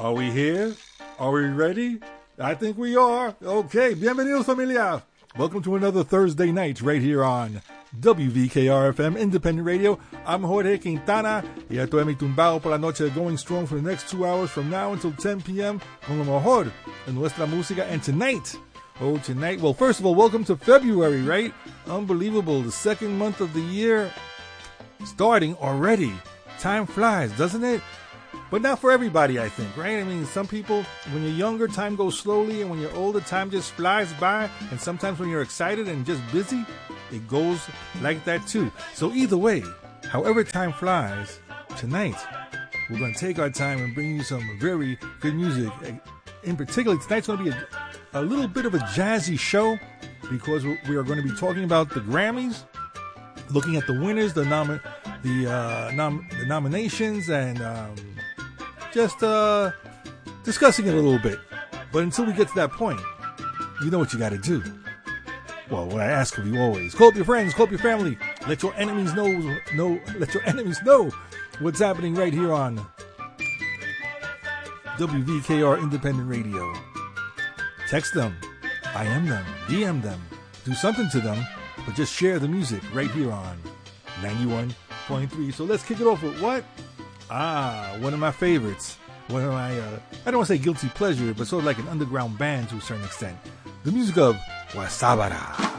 Are we here? Are we ready? I think we are. Okay, bienvenidos familia. Welcome to another Thursday night right here on WVKR-FM Independent Radio. I'm Jorge Quintana y estoy en mi tumbao por la noche, going strong for the next 2 hours from now until 10 p.m. con lo mejor en nuestra música. And tonight, well, first of all, welcome to February, right? Unbelievable. The second month of the year starting already. Time flies, doesn't it? But not for everybody, I think, right? I mean, some people, when you're younger, time goes slowly, and when you're older, time just flies by. And sometimes when you're excited and just busy, it goes like that too. So either way, however time flies, tonight, we're going to take our time and bring you some very good music. In particular, tonight's going to be a little bit of a jazzy show because we are going to be talking about the Grammys, looking at the winners, the nominations, and just discussing it a little bit. But until we get to that point, you know what you got to do. Well, what I ask of you always: call up your friends, call up your family, let your enemies know what's happening right here on WVKR Independent Radio. Text them, IM them, DM them, do something to them, but just share the music right here on 91.3. So let's kick it off with what? One of my favorites. One of my, I don't want to say guilty pleasure, but sort of like an underground band to a certain extent. The music of Wasabara.